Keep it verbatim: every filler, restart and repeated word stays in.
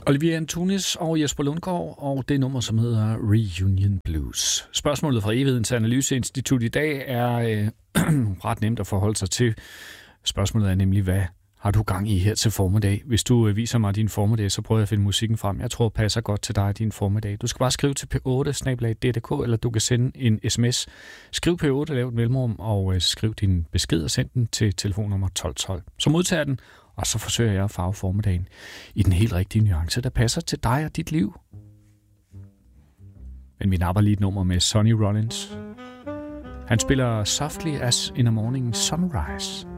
Olivia Antunes og Jesper Lundgaard, og det nummer, som hedder Reunion Blues. Spørgsmålet fra Evighedens Analyseinstitut i dag er øh, ret nemt at forholde sig til. Spørgsmålet er nemlig, hvad har du gang i her til formiddag? Hvis du øh, viser mig din formiddag, så prøver jeg at finde musikken frem. Jeg tror, det passer godt til dig, din formiddag. Du skal bare skrive til p otte snabel-a d punktum d k, eller du kan sende en sms. Skriv p otte, lav et mellemrum, og øh, skriv din besked og send den til telefonnummer tolv tolv. Så modtager den, og så forsøger jeg at farve formiddagen i den helt rigtige nuance, der passer til dig og dit liv. Men vi napper lige et nummer med Sonny Rollins. Han spiller Softly as in a Morning Sunrise.